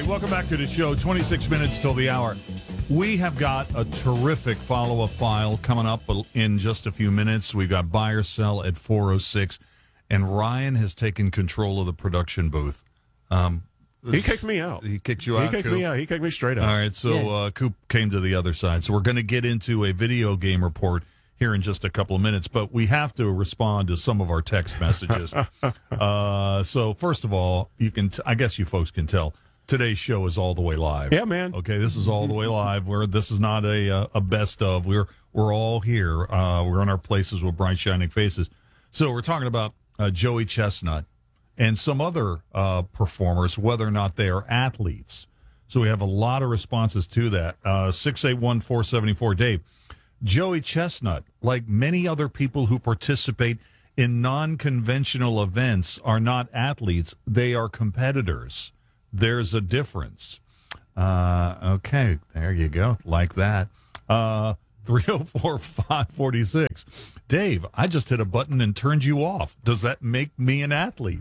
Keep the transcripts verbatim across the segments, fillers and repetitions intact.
welcome back to the show. twenty-six minutes till the hour. We have got a terrific follow-up file coming up in just a few minutes. We've got buy or sell at four oh six, and Ryan has taken control of the production booth. Um, he kicked me out. He kicked you he out, He kicked Coop? me out. He kicked me straight out. All right, so Yeah. uh, Coop came to the other side. So we're going to get into a video game report here in just a couple of minutes, but we have to respond to some of our text messages. uh, so first of all, you can t- I guess you folks can tell today's show is all the way live. Yeah, man. Okay, this is all the way live. Where this is not a uh, a best of. We're we're all here. Uh, we're in our places with bright shining faces. So we're talking about uh, Joey Chestnut and some other uh, performers, whether or not they are athletes. So we have a lot of responses to that. Uh, six eight one, four seven four, Dave. Joey Chestnut, like many other people who participate in non-conventional events, are not athletes. They are competitors. There's a difference. Uh, okay, there you go. Like that. Uh, three oh four, five four six. Dave, I just hit a button and turned you off. Does that make me an athlete?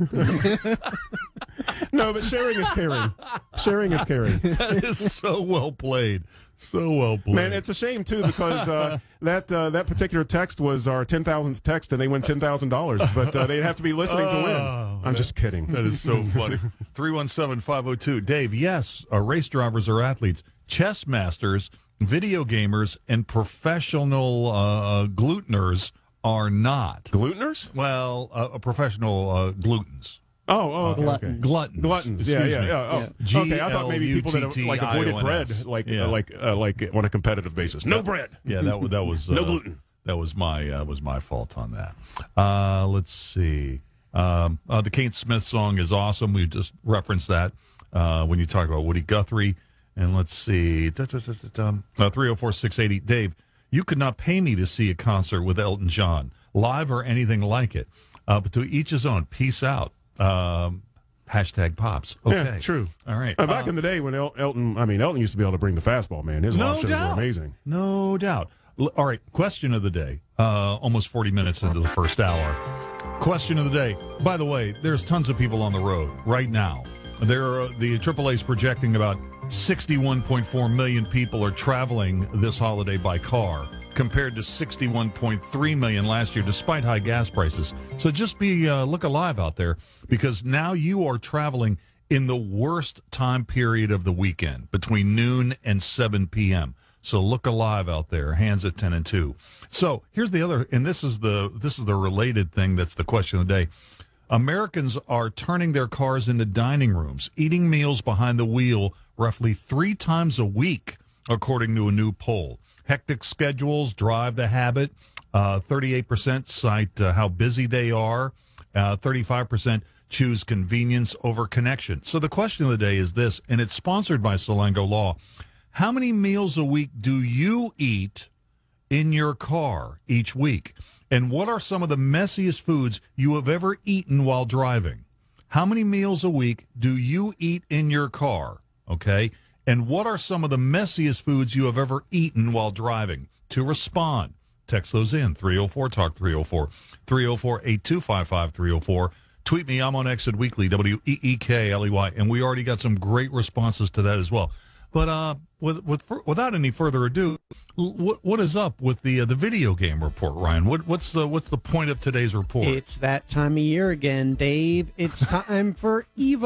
No, but sharing is caring. Sharing is caring. That is so well played. So well played. Man, it's a shame, too, because uh, that uh, that particular text was our ten thousandth text, and they win ten thousand dollars. But uh, they'd have to be listening to win. Oh, I'm that- just kidding. That is so funny. three one seven, five oh two. Dave, yes, uh, race drivers are athletes. Chess masters, video gamers, and professional uh, gluteners are not. Gluteners? Well, uh, professional uh, glutens. Oh, oh okay. Glutton. okay. Gluttons. Gluttons, yeah, Excuse yeah, me. yeah. Oh, G okay, I thought maybe people that have, like avoided L U T T I O N S. bread, like Yeah. uh, like uh, like on a competitive basis. No bread. Yeah, that wa- that was uh, No gluten. That was my uh, was my fault on that. Uh, let's see. Um, uh, the Kate Smith song is awesome. We just referenced that uh, when you talk about Woody Guthrie. And let's see. Da, da, da, da, da. Uh, three oh four, six eighty. Dave, you could not pay me to see a concert with Elton John, live or anything like it. Uh, but to each his own. Peace out. Um, hashtag Pops. Okay. Yeah, true. All right. Uh, back Uh, in the day when El- Elton, I mean, Elton used to be able to bring the fastball, man. His No live shows doubt. were amazing. No doubt. L- All right, question of the day. Uh, almost forty minutes into the first hour. Question of the day. By the way, there's tons of people on the road right now. There are, the triple A is projecting about sixty-one point four million people are traveling this holiday by car, compared to sixty-one point three million last year, despite high gas prices. So just be uh, look alive out there, because now you are traveling in the worst time period of the weekend, between noon and seven p.m. So look alive out there. Hands at ten and two. So here's the other, and this is the this is the related thing. That's the question of the day. Americans are turning their cars into dining rooms, eating meals behind the wheel roughly three times a week, according to a new poll. Hectic schedules drive the habit. Uh, thirty-eight percent cite uh, how busy they are. Uh, thirty-five percent choose convenience over connection. So the question of the day is this, and it's sponsored by Salango Law. How many meals a week do you eat in your car each week? And what are some of the messiest foods you have ever eaten while driving? How many meals a week do you eat in your car? Okay. And what are some of the messiest foods you have ever eaten while driving? To respond, text those in. three oh four talk three oh four. three oh four, eight two five five, three oh four. Tweet me. I'm on Exit Weekly, W E E K L E Y. And we already got some great responses to that as well. But uh, with, with, without any further ado, what, what is up with the uh, the video game report, Ryan? What, what's the what's the point of today's report? It's that time of year again, Dave. It's time for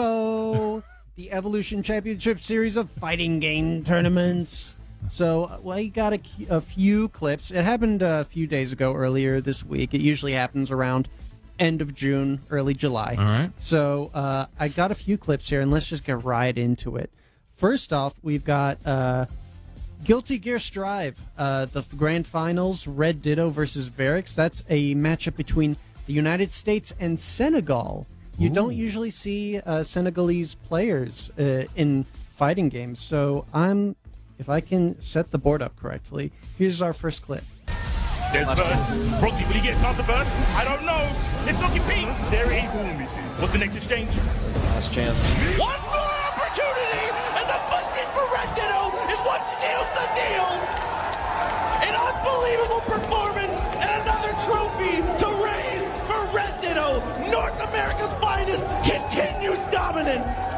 EVO, the Evolution Championship Series of fighting game tournaments. So, uh, well, you got a, a few clips. It happened a few days ago, earlier this week. It usually happens around end of June, early July. All right. So, uh, I got a few clips here, and let's just get right into it. First off, we've got uh, Guilty Gear Strive, uh, the grand finals, Red Ditto versus Varix. That's a matchup between the United States and Senegal. You Ooh. don't usually see uh, Senegalese players uh, in fighting games. So I'm, if I can set the board up correctly, here's our first clip. There's Burst. Proxy, will he get past the Burst? I don't know. It's looking Pete. There it is. What's the next exchange? Last chance. One more opportunity, and the footsies for Red Ditto is what seals the deal. An unbelievable performance and another trophy to raise for Red Ditto. North America's finest continues dominance.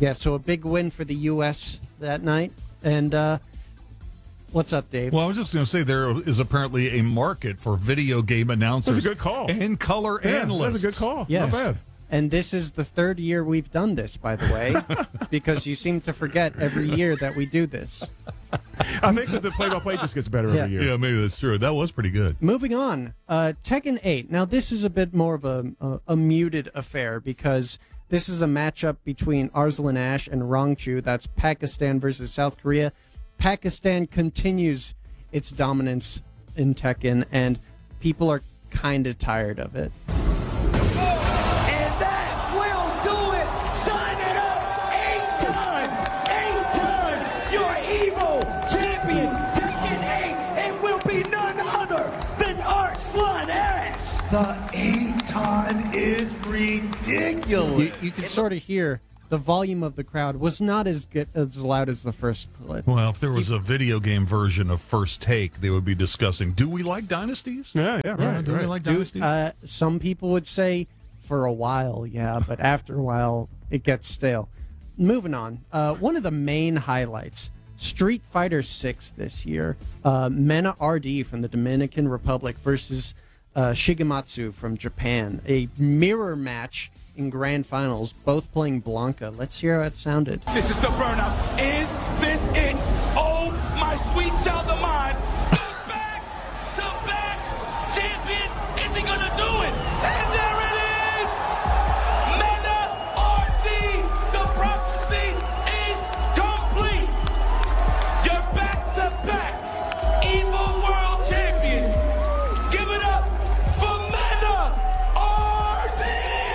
Yeah, so a big win for the U S that night. And uh, what's up, Dave? Well, I was just going to say there is apparently a market for video game announcers. That's a good call. And color Yeah, analysts. that's a good call. Yes. Not bad. And this is the third year we've done this, by the way, because you seem to forget every year that we do this. I think that the play-by-play just gets better Yeah. every year. Yeah, maybe that's true. That was pretty good. Moving on, uh, Tekken eight. Now, this is a bit more of a, a, a muted affair because this is a matchup between Arslan Ash and Rongchu. That's Pakistan versus South Korea. Pakistan continues its dominance in Tekken, and people are kind of tired of it. And that will do it. Sign it up. Eight time, eight time, your Evo champion, Tekken eight. It will be none other than Arslan Ash. The eight time is ridiculous. You, you can sort of hear the volume of the crowd was not as good, as loud as the first clip. Well, if there was a video game version of First Take, they would be discussing, do we like dynasties? Yeah, yeah, Yeah, right. do we right. like Do- dynasties? uh, some people would say for a while, yeah, but after a while, it gets stale. Moving on, uh, one of the main highlights, Street Fighter six this year. Uh, Mena R D from the Dominican Republic versus uh, Shigematsu from Japan. A mirror match in grand finals, both playing Blanca. Let's hear how it sounded. This is the burnout. Is this it? Oh, my sweet child of mine. Back to back champion. Is he gonna do it? And there it is. Mena R D. The prophecy is complete. You're back to back Evo World Champion. Give it up for Mena R D.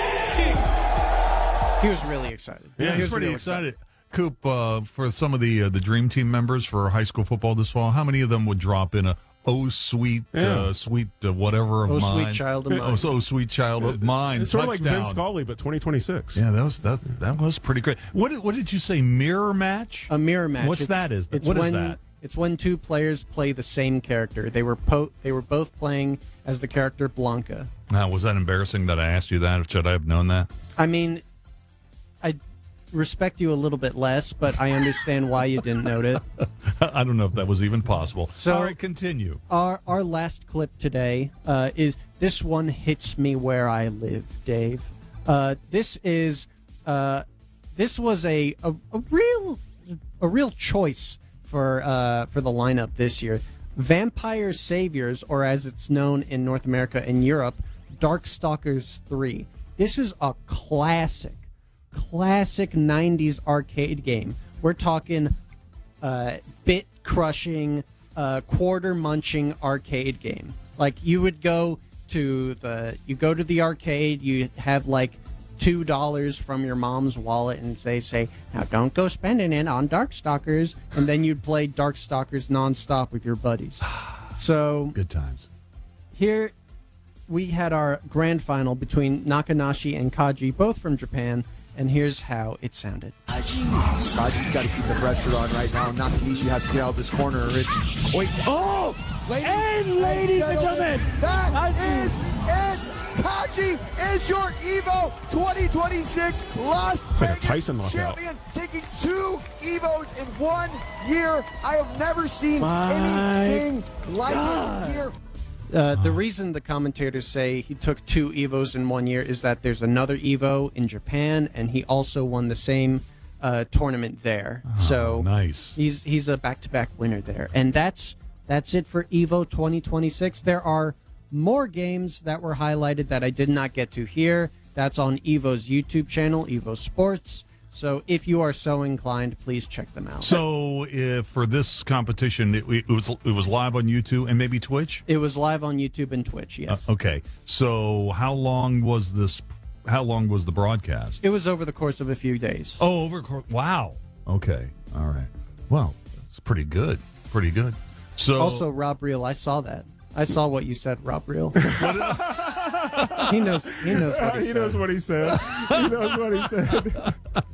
He was really excited. Yeah, he he's was pretty real excited. Coop, uh, for some of the uh, the Dream Team members for high school football this fall, how many of them would drop in a "Oh Sweet, Yeah. uh, sweet uh, whatever of Oh, mine"? sweet child of Oh, mine. so sweet child of mine. It's sort of like touchdown. Vince Scully, but twenty twenty-six. Yeah, that was that. That was pretty great. What did, what did you say? Mirror match? A mirror match. What's It's- that? Is it's what is when, that? It's when two players play the same character. They were po- They were both playing as the character Blanca. Now, was that embarrassing that I asked you that? Should I have known that? I mean, I respect you a little bit less, but I understand why you didn't note it. I don't know if that was even possible. So- All right, continue. Our our last clip today uh, is this one hits me where I live, Dave. Uh, this is uh, this was a, a a real a real choice for uh, for the lineup this year. Vampire Saviors, or as it's known in North America and Europe, Darkstalkers three. This is a classic, classic nineties arcade game. We're talking uh, bit crushing, uh, quarter munching arcade game. Like you would go to the you go to the arcade, you have like two dollars from your mom's wallet, and they say, "Now don't go spending it on Darkstalkers," and then you'd play Darkstalkers nonstop with your buddies. So Good times. here we had our grand final between Nakanashi and Kaji, both from Japan, and here's how it sounded. Kaji's got to keep the pressure on right now. Nakanishi has to get out of this corner. It's wait. Oh, ladies, And ladies and gentlemen, that Kaji. is it. Kaji is your Evo twenty twenty-six Las like a Vegas Tyson knockout. champion, taking two Evos in one year. I have never seen My anything like God. it here. Uh, the reason the commentators say he took two Evos in one year is that there's another Evo in Japan, and he also won the same uh, tournament there. so nice. he's he's a back-to-back winner there, and that's that's it for Evo twenty twenty-six. There are more games that were highlighted that I did not get to here. That's on Evo's YouTube channel, Evo Sports. So if you are so inclined, please check them out. So, if for this competition, it, it was it was live on YouTube and maybe Twitch. It was live on YouTube and Twitch. Yes, Uh, okay. So, how long was this? How long was the broadcast? it was over the course of a few days. Oh, over. Wow. Okay. All right. Well, it's pretty good. Pretty good. So, Also, Rob Reel, I saw that. I saw what you said, Rob Reel. he knows. He knows what he, he said. knows what he said. He knows what he said.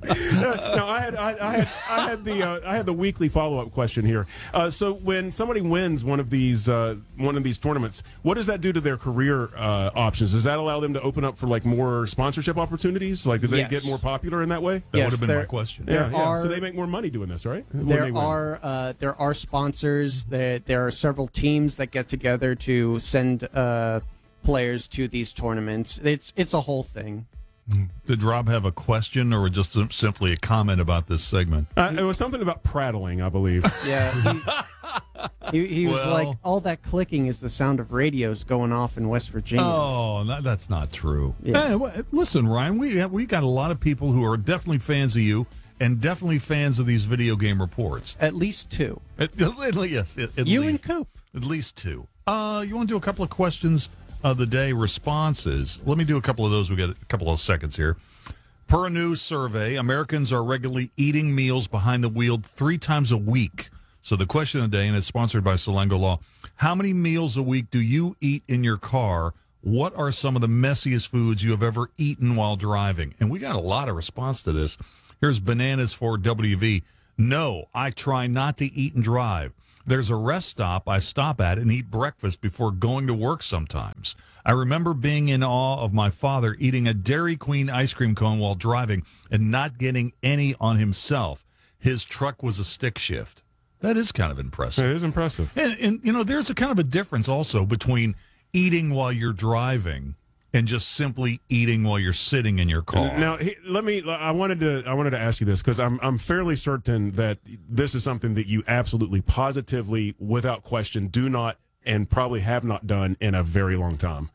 Now, I had, I, I had, I had the, uh, I had the weekly follow-up question here. Uh, so, when somebody wins one of these, uh, one of these tournaments, what does that do to their career uh, options? Does that allow them to open up for like more sponsorship opportunities? Like, do they Yes. get more popular in that way? That Yes, would have been there- my question. there Yeah, yeah. are- So they make more money doing this, right? When There they win. are uh, there are sponsors. There there are several teams that get together to send uh, players to these tournaments. It's it's a whole thing. Did Rob have a question or just sim- simply a comment about this segment? Uh, it was something about prattling, I believe. Yeah, he, he, he was Well- like, all that clicking is the sound of radios going off in West Virginia. Oh, that, that's not true. Yeah. Hey, well, listen, Ryan, we have, we got a lot of people who are definitely fans of you and definitely fans of these video game reports. At least two. At, at- yes, at, at You and least, Coop. At least two. Uh, you want to do a couple of questions of the day responses? Let me do a couple of those. We got a couple of seconds here. Per a new survey, Americans are regularly eating meals behind the wheel three times a week. So the question of the day, and it's sponsored by Salango Law, how many meals a week do you eat in your car? What are some of the messiest foods you have ever eaten while driving? And we got a lot of response to this. Here's Bananas for W V. No, I try not to eat and drive. There's a rest stop I stop at and eat breakfast before going to work sometimes. I remember being in awe of my father eating a Dairy Queen ice cream cone while driving and not getting any on himself. His truck was a stick shift. That is kind of impressive. It is impressive. And, and, you know, there's a kind of a difference also between eating while you're driving and just simply eating while you're sitting in your car. Now, he, let me. I wanted to. I wanted to ask you this because I'm. I'm fairly certain that this is something that you absolutely, positively, without question, do not and probably have not done in a very long time.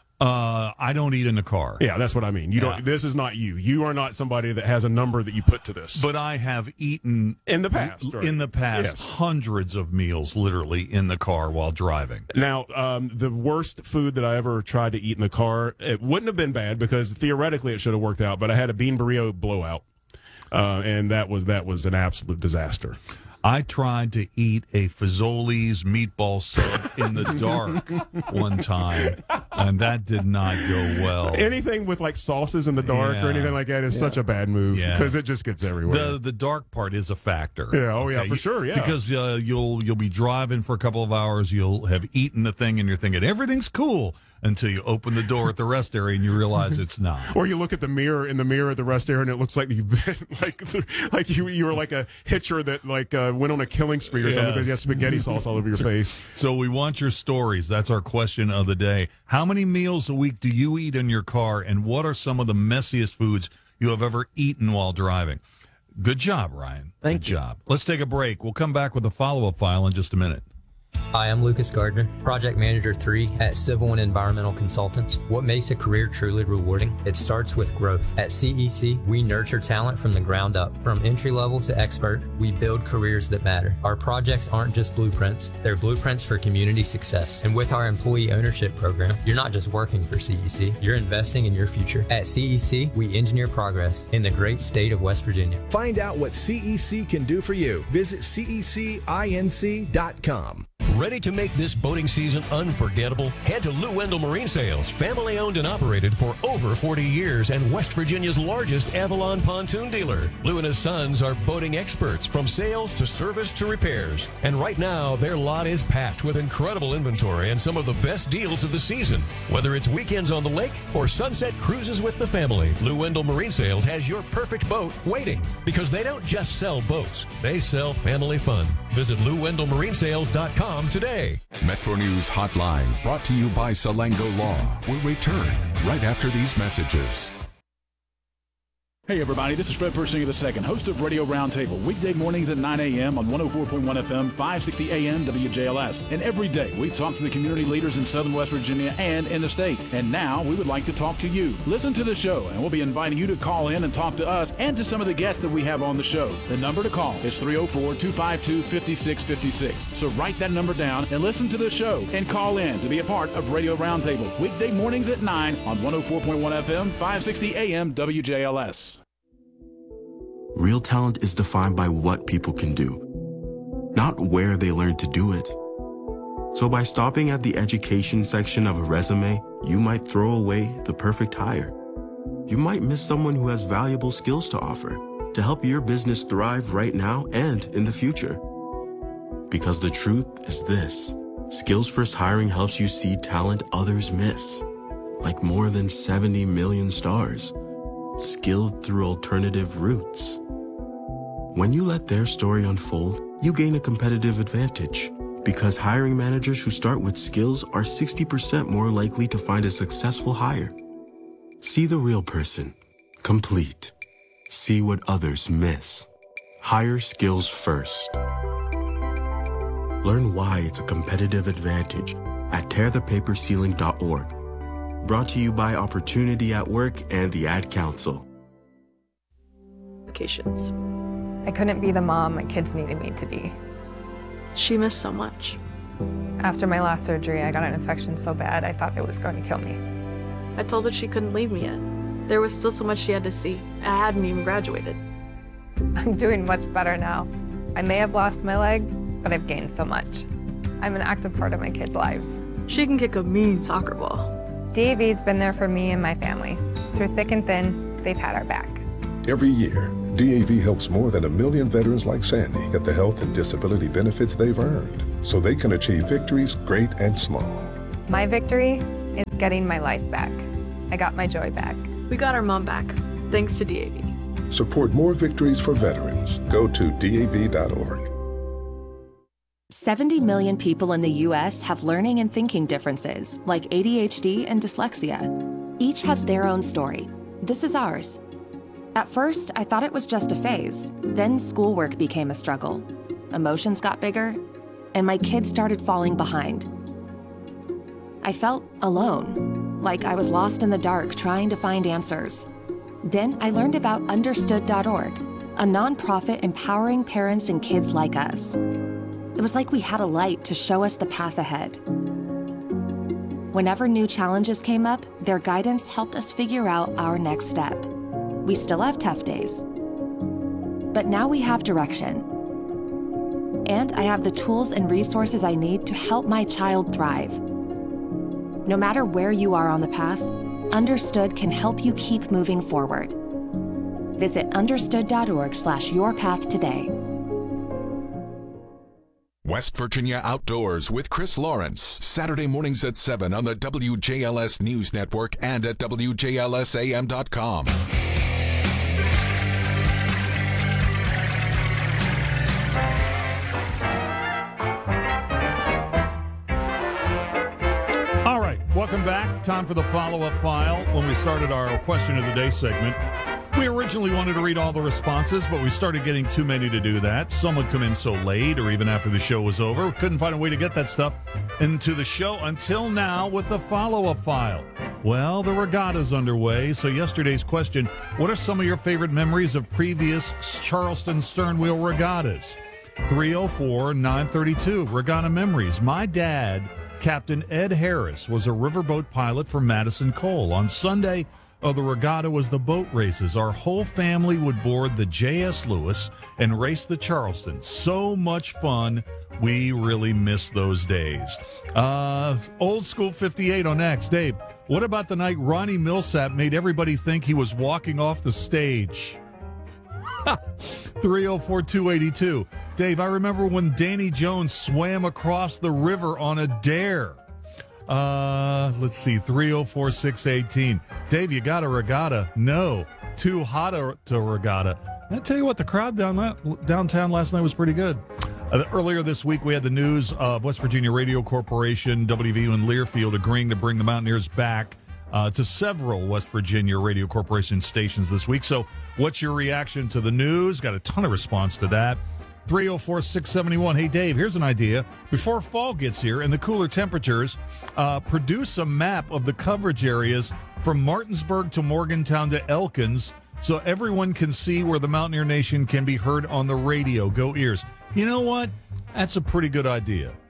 Uh, I don't eat in the car. Yeah, that's what I mean. You Yeah. don't. This is not you. You are not somebody that has a number that you put to this. But I have eaten in the past, right? in the past Yes. hundreds of meals literally in the car while driving. Now, um, the worst food that I ever tried to eat in the car, it wouldn't have been bad because theoretically it should have worked out. But I had a bean burrito blowout, uh, and that was that was an absolute disaster. I tried to eat a Fazoli's meatball sub in the dark one time, and that did not go well. Anything with like sauces in the dark Yeah. or anything like that is such a bad move Yeah. because it just gets everywhere. The the dark part is a factor. Yeah, oh, yeah, for You- sure, yeah. Because uh, you'll you'll be driving for a couple of hours, you'll have eaten the thing, and you're thinking everything's cool until you open the door at the rest area and you realize it's not. Or you look at the mirror in the mirror at the rest area and it looks like you've been like like you you were like a hitcher that like uh, went on a killing spree or something Yes. because you have spaghetti sauce all over your face. So we want your stories. That's our question of the day. How many meals a week do you eat in your car, and what are some of the messiest foods you have ever eaten while driving? Good job, Ryan. Thank Good you. job. Let's take a break. We'll come back with a follow-up file in just a minute. Hi, I'm Lucas Gardner, Project Manager three at Civil and Environmental Consultants. What makes a career truly rewarding? It starts with growth. At C E C, we nurture talent from the ground up. From entry level to expert, we build careers that matter. Our projects aren't just blueprints, they're blueprints for community success. And with our employee ownership program, you're not just working for C E C, you're investing in your future. At C E C, we engineer progress in the great state of West Virginia. Find out what C E C can do for you. Visit C E C inc dot com. Ready to make this boating season unforgettable? Head to Lou Wendell Marine Sales, family owned and operated for over forty years and West Virginia's largest Avalon pontoon dealer. Lou and his sons are boating experts from sales to service to repairs. And right now, their lot is packed with incredible inventory and some of the best deals of the season. Whether it's weekends on the lake or sunset cruises with the family, Lou Wendell Marine Sales has your perfect boat waiting because they don't just sell boats, they sell family fun. Visit Lou Wendell Marine Sales dot com today. Metro News Hotline, brought to you by Salango Law, will return right after these messages. Hey everybody, this is Fred Persinger the second, host of Radio Roundtable, weekday mornings at nine a.m. on one oh four point one F M, five sixty A M W J L S. And every day we talk to the community leaders in Southern West Virginia and in the state. And now we would like to talk to you. Listen to the show and we'll be inviting you to call in and talk to us and to some of the guests that we have on the show. The number to call is three oh four, two five two, five six five six. So write that number down and listen to the show and call in to be a part of Radio Roundtable, weekday mornings at nine on one oh four point one F M, five sixty A M W J L S. Real talent is defined by what people can do, not where they learn to do it. So So by stopping at the education section of a resume, you might throw away the perfect hire. You might miss someone who has valuable skills to offer to help your business thrive right now and in the future. Because the truth is this, Skills First Hiring helps you see talent others miss, like more than seventy million stars, skilled through alternative routes. When you let their story unfold, you gain a competitive advantage because hiring managers who start with skills are sixty percent more likely to find a successful hire. See the real person, complete. See what others miss. Hire skills first. Learn why it's a competitive advantage at tear the paper ceiling dot org. Brought to you by Opportunity at Work and the Ad Council. Vacations. I couldn't be the mom my kids needed me to be. She missed so much. After my last surgery, I got an infection so bad I thought it was going to kill me. I told her she couldn't leave me yet. There was still so much she had to see. I hadn't even graduated. I'm doing much better now. I may have lost my leg, but I've gained so much. I'm an active part of my kids' lives. She can kick a mean soccer ball. D A V's been there for me and my family. Through thick and thin, they've had our back. Every year, D A V helps more than a million veterans like Sandy get the health and disability benefits they've earned so they can achieve victories great and small. My victory is getting my life back. I got my joy back. We got our mom back, thanks to D A V. Support more victories for veterans. Go to D A V dot org. seventy million people in the U S have learning and thinking differences, like A D H D and dyslexia. Each has their own story. This is ours. At first, I thought it was just a phase. Then schoolwork became a struggle. Emotions got bigger, and my kids started falling behind. I felt alone, like I was lost in the dark trying to find answers. Then I learned about understood dot org, a nonprofit empowering parents and kids like us. It was like we had a light to show us the path ahead. Whenever new challenges came up, their guidance helped us figure out our next step. We still have tough days, but now we have direction. And I have the tools and resources I need to help my child thrive. No matter where you are on the path, Understood can help you keep moving forward. Visit understood dot org slash your path today. West Virginia Outdoors with Chris Lawrence, Saturday mornings at seven on the W J L S News Network and at W J L S A M dot com. All right, welcome back. Time for the follow-up file. When we started our question of the day segment, we originally wanted to read all the responses, but we started getting too many to do that. Some would come in so late or even after the show was over. We couldn't find a way to get that stuff into the show until now with the follow-up file. Well, the regatta's underway, so yesterday's question, what are some of your favorite memories of previous Charleston sternwheel regattas? three oh four, nine thirty-two, regatta memories. My dad, Captain Ed Harris, was a riverboat pilot for Madison Cole. On Sunday of the regatta was the boat races. Our whole family would board the J S Lewis and race the Charleston. So much fun. We really miss those days. Uh, old school fifty-eight on X. Dave, what about the night Ronnie Millsap made everybody think he was walking off the stage? three oh four, two eighty-two. Dave, I remember when Danny Jones swam across the river on a dare. Uh, let's see, three oh four, six eighteen. Dave, you got a regatta? No. Too hot to regatta. I tell you what, the crowd down that, downtown last night was pretty good. Uh, earlier this week, we had the news of West Virginia Radio Corporation, W V U and Learfield, agreeing to bring the Mountaineers back uh, to several West Virginia Radio Corporation stations this week. So what's your reaction to the news? Got a ton of response to that. three oh four, six seventy-one. Hey, Dave, here's an idea. Before fall gets here and the cooler temperatures, uh, produce a map of the coverage areas from Martinsburg to Morgantown to Elkins so everyone can see where the Mountaineer Nation can be heard on the radio. Go Ears. You know what? That's a pretty good idea.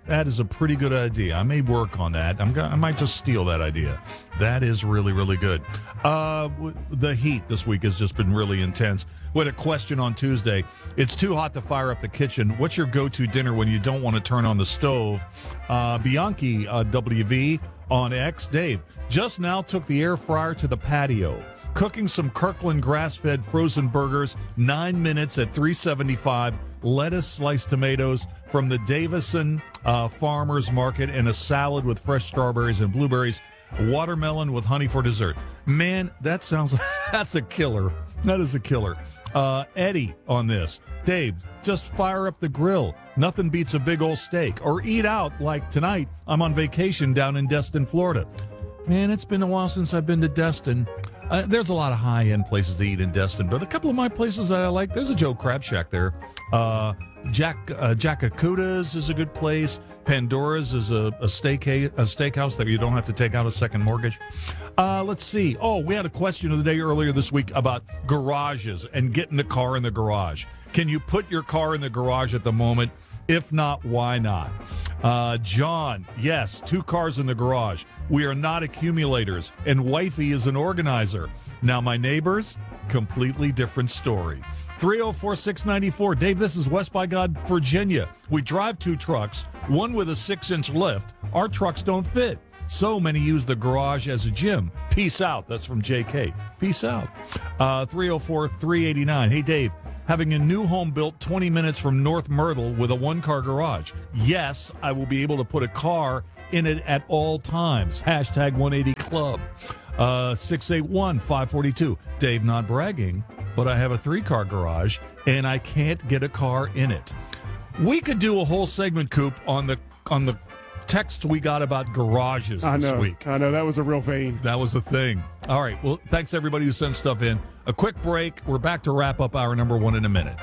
That is a pretty good idea. I may work on that. I'm gonna, I might just steal that idea. That is really, really good. Uh, w- the heat this week has just been really intense. We had a question on Tuesday. It's too hot to fire up the kitchen. What's your go-to dinner when you don't want to turn on the stove? Uh, Bianchi uh, W V on X. Dave, just now took the air fryer to the patio. Cooking some Kirkland grass-fed frozen burgers, nine minutes at three seventy-five. Lettuce, sliced tomatoes from the Davison uh, Farmers Market, and a salad with fresh strawberries and blueberries. Watermelon with honey for dessert. Man, that sounds that's a killer. That is a killer. Uh, Eddie on this. Dave, just fire up the grill. Nothing beats a big old steak. Or eat out like tonight. I'm on vacation down in Destin, Florida. Man, it's been a while since I've been to Destin. Uh, there's a lot of high-end places to eat in Destin, but a couple of my places that I like, there's a Joe Crab Shack there. Uh, Jack uh, Jack Akuda's is a good place. Pandora's is a, a, steak, a steakhouse that you don't have to take out a second mortgage. Uh, let's see. Oh, we had a question of the day earlier this week about garages and getting the car in the garage. Can you put your car in the garage at the moment? If not, why not? Uh, John, yes, two cars in the garage. We are not accumulators, and wifey is an organizer. Now, my neighbors, completely different story. three oh four, six ninety-four. Dave, this is West by God, Virginia. We drive two trucks, one with a six-inch lift. Our trucks don't fit. So many use the garage as a gym. Peace out. That's from J K. Peace out. Uh, three oh four, three eighty-nine. Hey, Dave. Having a new home built twenty minutes from North Myrtle with a one-car garage. Yes, I will be able to put a car in it at all times. Hashtag one eighty Club. Uh, six eight one, five four two. Dave, not bragging, but I have a three-car garage, and I can't get a car in it. We could do a whole segment, Coop, on the on the text we got about garages I this know, week. I know. That was a real vein. That was the thing. All right. Well, thanks, everybody who sent stuff in. A quick break. We're back to wrap up hour number one in a minute.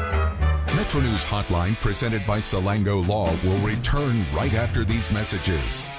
Metro News Hotline, presented by Salango Law, will return right after these messages.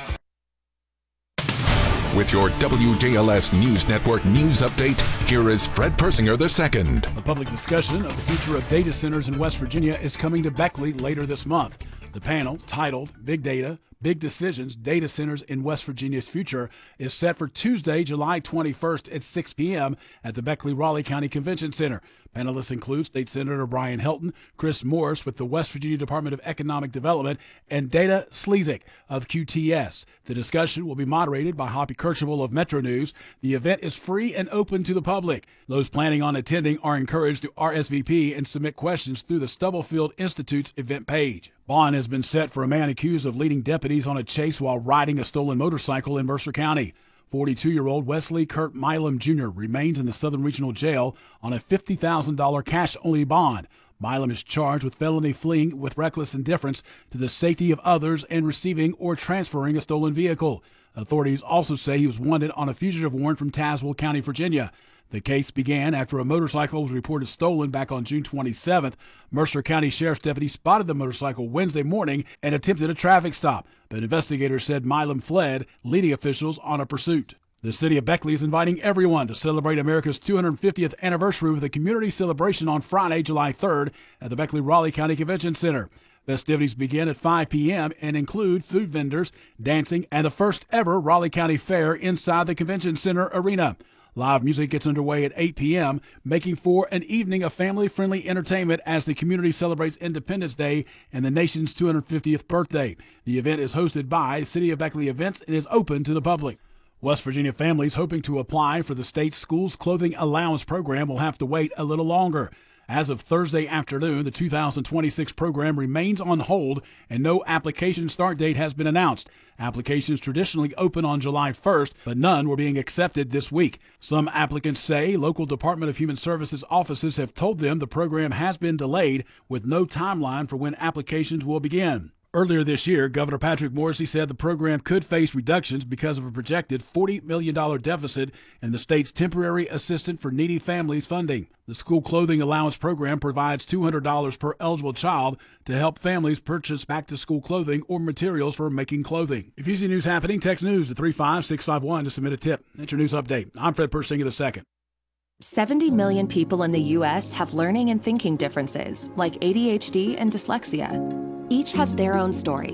With your W J L S News Network news update, here is Fred Persinger the second. A public discussion of the future of data centers in West Virginia is coming to Beckley later this month. The panel, titled Big Data, Big Decisions, Data Centers in West Virginia's Future, is set for Tuesday, July twenty-first at six p.m. at the Beckley-Raleigh County Convention Center. Panelists include State Senator Brian Helton, Chris Morris with the West Virginia Department of Economic Development, and Dana Slezik of Q T S. The discussion will be moderated by Hoppy Kercheval of Metro News. The event is free and open to the public. Those planning on attending are encouraged to R S V P and submit questions through the Stubblefield Institute's event page. Bond has been set for a man accused of leading deputies on a chase while riding a stolen motorcycle in Mercer County. forty-two-year-old Wesley Kurt Milam Junior remains in the Southern Regional Jail on a fifty thousand dollars cash-only bond. Milam is charged with felony fleeing with reckless indifference to the safety of others and receiving or transferring a stolen vehicle. Authorities also say he was wanted on a fugitive warrant from Tazewell County, Virginia. The case began after a motorcycle was reported stolen back on June twenty-seventh. Mercer County Sheriff's deputies spotted the motorcycle Wednesday morning and attempted a traffic stop, but investigators said Milam fled, leading officials on a pursuit. The city of Beckley is inviting everyone to celebrate America's two hundred fiftieth anniversary with a community celebration on Friday, July third at the Beckley-Raleigh County Convention Center. Festivities begin at five p.m. and include food vendors, dancing, and the first ever Raleigh County Fair inside the Convention Center arena. Live music gets underway at eight p.m., making for an evening of family-friendly entertainment as the community celebrates Independence Day and the nation's two hundred fiftieth birthday. The event is hosted by City of Beckley Events and is open to the public. West Virginia families hoping to apply for the state's Schools Clothing Allowance program will have to wait a little longer. As of Thursday afternoon, the two thousand twenty-six program remains on hold and no application start date has been announced. Applications traditionally open on July first, but none were being accepted this week. Some applicants say local Department of Human Services offices have told them the program has been delayed with no timeline for when applications will begin. Earlier this year, Governor Patrick Morrisey said the program could face reductions because of a projected forty million dollars deficit in the state's temporary assistance for needy families funding. The School Clothing Allowance program provides two hundred dollars per eligible child to help families purchase back-to-school clothing or materials for making clothing. If you see news happening, text news to three five six five one to submit a tip. That's your news update. I'm Fred Persinger the second. seventy million people in the U S have learning and thinking differences, like A D H D and dyslexia. Each has their own story.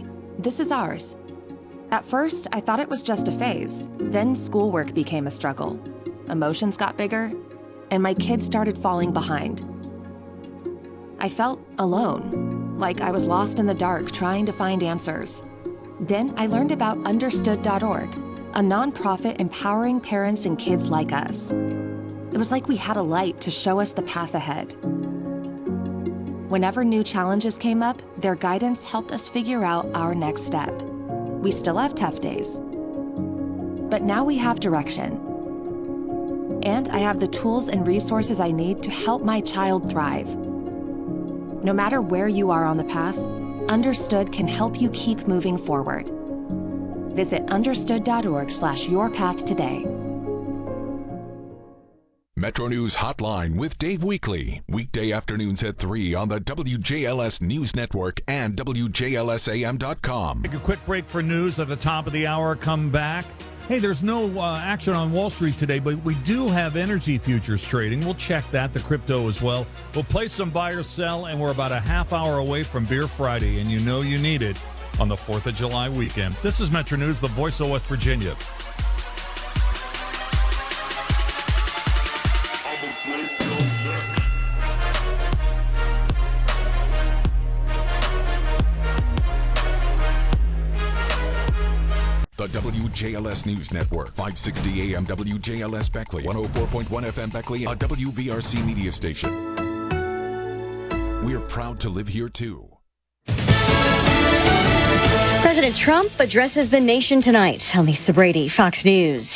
This is ours. At first, I thought it was just a phase. Then schoolwork became a struggle. Emotions got bigger, and my kids started falling behind. I felt alone, like I was lost in the dark trying to find answers. Then I learned about understood dot org, a nonprofit empowering parents and kids like us. It was like we had a light to show us the path ahead. Whenever new challenges came up, their guidance helped us figure out our next step. We still have tough days, but now we have direction. And I have the tools and resources I need to help my child thrive. No matter where you are on the path, Understood can help you keep moving forward. Visit understood dot org slash your path today. Metro News Hotline with Dave Weekly. Weekday afternoons at three on the W J L S News Network and W J L S A M dot com. Take a quick break for news at the top of the hour. Come back. Hey, there's no uh, action on Wall Street today, but we do have energy futures trading. We'll check that, the crypto as well. We'll play some buy or sell, and we're about a half hour away from Beer Friday, and you know you need it on the fourth of July weekend. This is Metro News, the voice of West Virginia. The W J L S News Network, five sixty A M W J L S Beckley, one oh four point one F M Beckley, a W V R C media station. We're proud to live here, too. President Trump addresses the nation tonight. Lisa Brady, Fox News.